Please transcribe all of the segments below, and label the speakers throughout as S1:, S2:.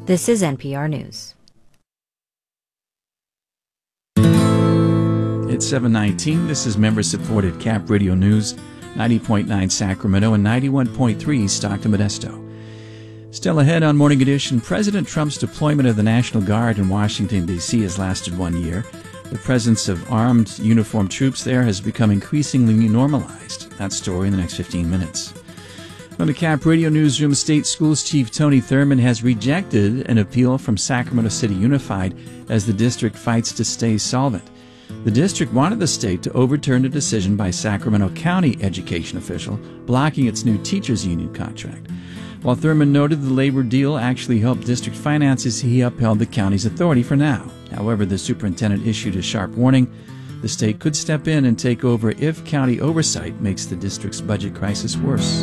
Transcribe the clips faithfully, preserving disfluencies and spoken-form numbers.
S1: This is N P R News.
S2: It's seven nineteen. This is member-supported Cap Radio News, ninety point nine Sacramento and ninety-one point three Stockton Modesto. Still ahead on Morning Edition, President Trump's deployment of the National Guard in Washington, D C has lasted one year. The presence of armed, uniformed troops there has become increasingly normalized. That story in the next fifteen minutes. From the Cap Radio Newsroom, State Schools Chief Tony Thurmond has rejected an appeal from Sacramento City Unified as the district fights to stay solvent. The district wanted the state to overturn a decision by Sacramento County education official blocking its new teachers union contract. While Thurmond noted the labor deal actually helped district finances, he upheld the county's authority for now. However, the superintendent issued a sharp warning. The state could step in and take over if county oversight makes the district's budget crisis worse.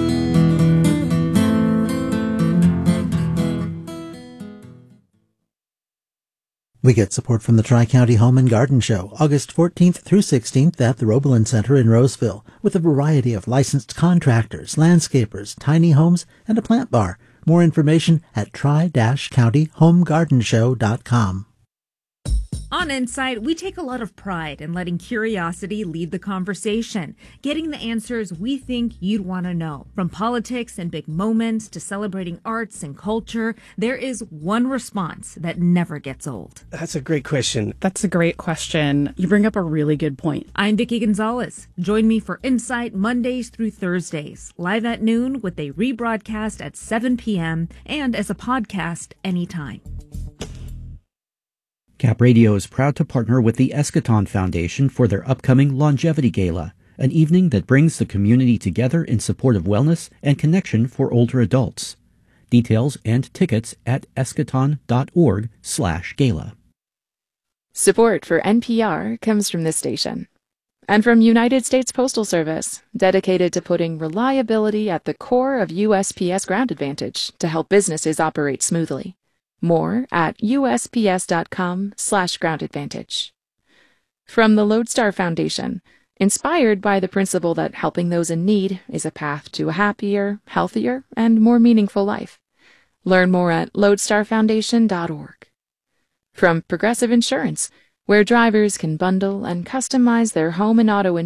S3: We get support from the Tri-County Home and Garden Show, August fourteenth through sixteenth at the Roebelin Center in Roseville, with a variety of licensed contractors, landscapers, tiny homes, and a plant bar. More information at tri dash county home garden show dot com.
S4: On Insight, we take a lot of pride in letting curiosity lead the conversation, getting the answers we think you'd want to know. From politics and big moments to celebrating arts and culture, there is one response that never gets old.
S5: That's a great question.
S6: That's a great question. You bring up a really good point.
S4: I'm Vicki Gonzalez. Join me for Insight Mondays through Thursdays, live at noon with a rebroadcast at seven p.m. and as a podcast anytime.
S7: Cap Radio is proud to partner with the Eschaton Foundation for their upcoming Longevity Gala, an evening that brings the community together in support of wellness and connection for older adults. Details and tickets at eschaton.org slash gala.
S8: Support for N P R comes from this station. And from United States Postal Service, dedicated to putting reliability at the core of U S P S Ground Advantage to help businesses operate smoothly. More at usps.com slash ground advantage. From the Lodestar Foundation, inspired by the principle that helping those in need is a path to a happier, healthier, and more meaningful life. Learn more at lodestar foundation dot org. From Progressive Insurance, where drivers can bundle and customize their home and auto insurance